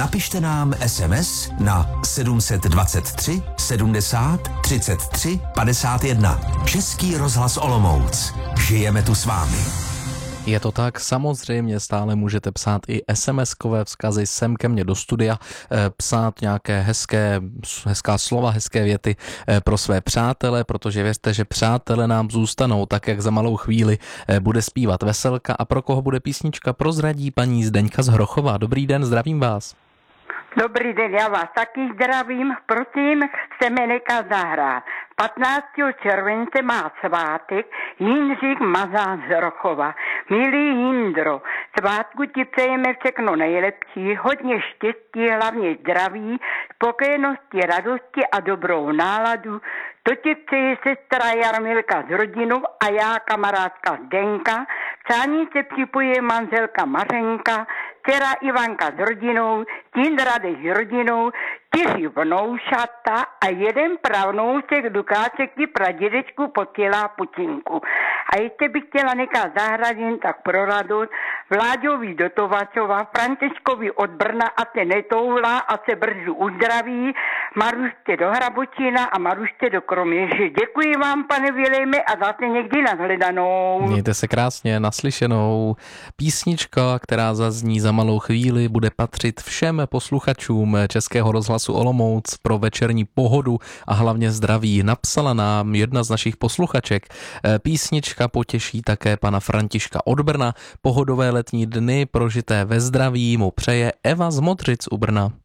napište nám SMS na 723 70 33 51. Český rozhlas Olomouc. Žijeme tu s vámi. Je to tak, samozřejmě stále můžete psát i SMS-kové vzkazy sem ke mně do studia, psát nějaké hezká slova, hezké věty pro své přátele, protože věřte, že přátelé nám zůstanou, tak jak za malou chvíli bude zpívat Veselka a pro koho bude písnička prozradí paní Zdeňka z Hrochova. Dobrý den, zdravím vás. Dobrý den, já vás taky zdravím, prosím, chceme nechat zahrát. 15. července má svátek Jindřich Mazán z Hrochova. Milý Jindro, svátku ti přejeme všechno nejlepší, hodně štěstí, hlavně zdraví, spokojenosti, radosti a dobrou náladu. To ti přeje sestra Jarmilka s rodinou a já, kamarádka Zdenka. Přání se připojuje manželka Mařenka, dcera Ivanka s rodinou, Tin Radek s rodinou, 4 vnoušata a 1 pravnoušek Dukáček i pradědečku posílá pučinku. A ještě bych chtěla nechat zahrát jen tak pro radost Vláďovi do Tovačova, Františkovi od Brna a se netoulá a se brzy uzdraví, Maruště do Hrabočína a Maruště do Kroměže. Děkuji vám, pane Vilejme, a zase někdy nashledanou. Mějte se krásně, naslyšenou. Písnička, která zazní za malou chvíli, bude patřit všem posluchačům Českého rozhlasu Olomouc pro večerní pohodu a hlavně zdraví. Napsala nám jedna z našich posluchaček. Písnička potěší také pana Františka od Brna. Pohodové letní dny prožité ve zdraví mu přeje Eva z Modřic u Brna.